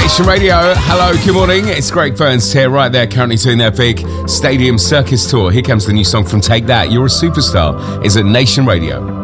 Nation Radio, hello, good morning. It's Greg Burns here, right there, currently doing their big Stadium Circus tour. Here comes the new song from Take That, You're a Superstar, is at Nation Radio.